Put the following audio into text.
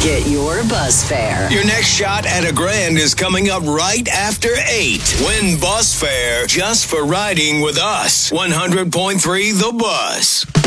Get your bus fare. Your next shot at $1,000 is coming up right after 8. Win bus fare just for riding with us. 100.3 The Buzz.